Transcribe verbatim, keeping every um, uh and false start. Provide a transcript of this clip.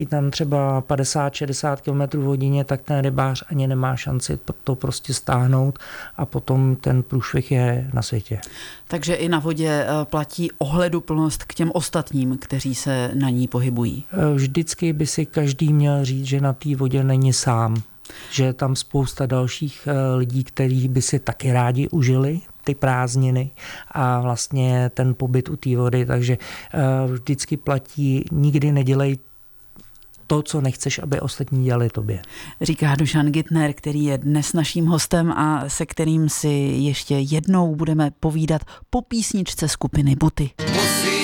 i tam třeba padesát šedesát kilometrů v hodině, tak ten rybář ani nemá šanci to prostě stáhnout a potom ten průšvih je na světě. Takže i na vodě platí ohleduplnost k těm ostatním, kteří se na ní pohybují. Vždycky by si každý měl říct, že na té vodě není sám. Že je tam spousta dalších lidí, kteří by si taky rádi užili ty prázdniny a vlastně ten pobyt u té vody, takže vždycky platí, nikdy nedělej to, co nechceš, aby ostatní dělali tobě. Říká Dušan Gytner, který je dnes naším hostem a se kterým si ještě jednou budeme povídat po písničce skupiny Buty.